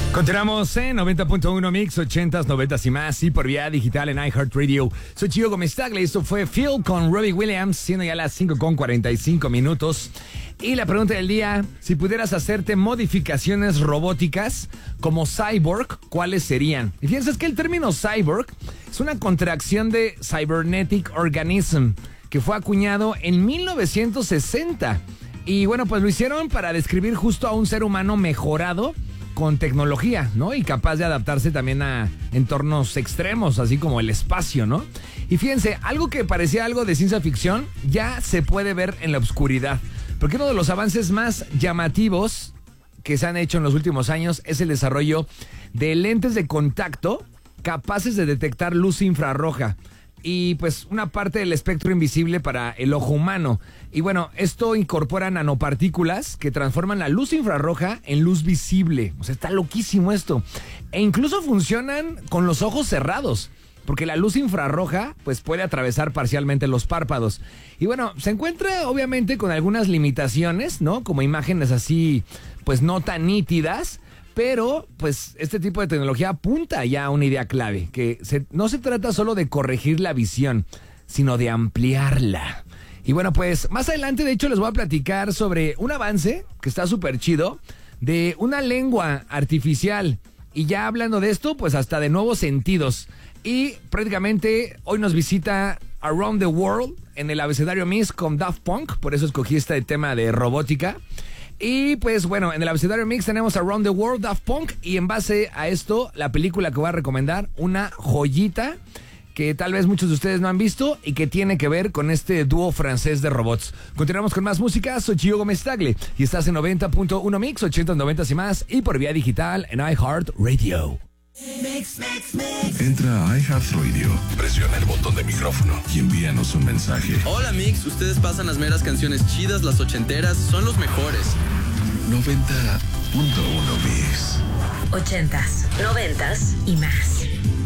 Continuamos en 90.1 Mix, 80s, 90s y más, y por vía digital en iHeartRadio. Soy Chio Gómez Tagle, esto fue Phil con Robbie Williams, siendo ya las 5:45 minutos. Y la pregunta del día, si pudieras hacerte modificaciones robóticas como cyborg, ¿cuáles serían? Y fíjense, es que el término cyborg es una contracción de cybernetic organism, que fue acuñado en 1960. Y bueno, pues lo hicieron para describir justo a un ser humano mejorado con tecnología, ¿no? Y capaz de adaptarse también a entornos extremos, así como el espacio, ¿no? Y fíjense, algo que parecía algo de ciencia ficción ya se puede ver en la oscuridad. Porque uno de los avances más llamativos que se han hecho en los últimos años es el desarrollo de lentes de contacto capaces de detectar luz infrarroja. Y pues una parte del espectro invisible para el ojo humano. Y bueno, esto incorpora nanopartículas que transforman la luz infrarroja en luz visible. O sea, está loquísimo esto. E incluso funcionan con los ojos cerrados, porque la luz infrarroja pues puede atravesar parcialmente los párpados. Y bueno, se encuentra obviamente con algunas limitaciones, ¿no? Como imágenes así pues no tan nítidas. Pero, pues, este tipo de tecnología apunta ya a una idea clave, que no se trata solo de corregir la visión, sino de ampliarla. Y bueno, pues, más adelante, de hecho, les voy a platicar sobre un avance que está súper chido, de una lengua artificial. Y ya hablando de esto, pues, hasta de nuevos sentidos. Y prácticamente hoy nos visita Around the World en el abecedario Mix con Daft Punk, por eso escogí este tema de robótica. Y pues bueno, en el abecedario Mix tenemos Around the World, Daft Punk, y en base a esto, la película que voy a recomendar, una joyita que tal vez muchos de ustedes no han visto y que tiene que ver con este dúo francés de robots. Continuamos con más música, soy Chio Gómez Tagle y estás en 90.1 Mix, 80, 90 y más, y por vía digital en iHeartRadio. Entra a iHeartRadio, presiona el botón de micrófono y envíanos un mensaje. Hola Mix, ustedes pasan las meras canciones chidas, las ochenteras, son los mejores. 90.1 Mix. 80s, 90s y más.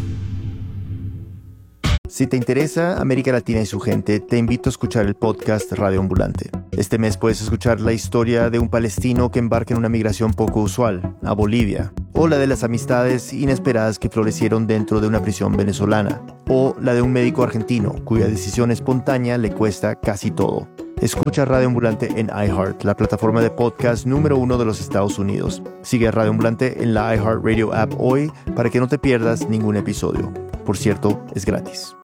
Si te interesa América Latina y su gente, te invito a escuchar el podcast Radio Ambulante. Este mes puedes escuchar la historia de un palestino que embarca en una migración poco usual, a Bolivia, o la de las amistades inesperadas que florecieron dentro de una prisión venezolana, o la de un médico argentino cuya decisión espontánea le cuesta casi todo. Escucha Radio Ambulante en iHeart, la plataforma de podcast número 1 de los Estados Unidos. Sigue a Radio Ambulante en la iHeartRadio app hoy para que no te pierdas ningún episodio. Por cierto, es gratis.